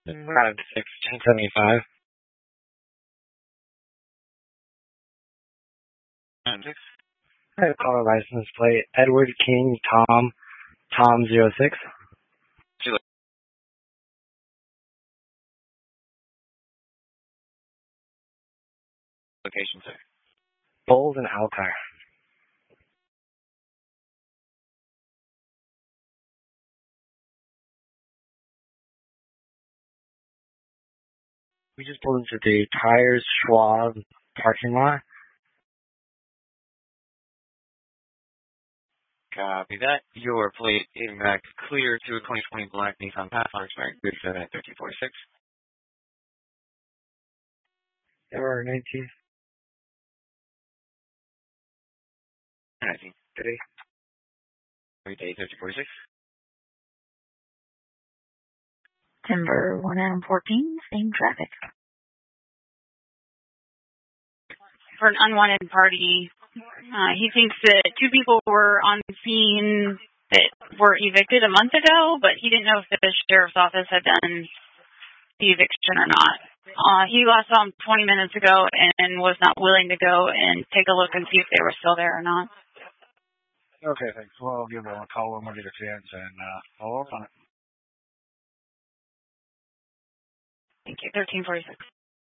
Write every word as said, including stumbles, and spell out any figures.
Out of six, ten seventy-five. Six. I have caller license plate Edward King Tom Tom zero six. Two. Location, sir. Bowles and Alcar. We just pulled into the Tires Schwab parking lot. Copy that. Your plate in back clear to a twenty twenty black Nissan Pathfinder expired thirty-seven at thirteen forty-six. Error nineteen. nineteen. Today. Every day thirteen forty-six. Timber one M fourteen, same traffic. For an unwanted party, uh, he thinks that two people were on scene that were evicted a month ago, but he didn't know if the sheriff's office had done the eviction or not. Uh, he last saw them twenty minutes ago and was not willing to go and take a look and see if they were still there or not. Okay, thanks. Well, I'll give them a call when we get a chance and uh, follow up on it. Thank you. thirteen forty-six.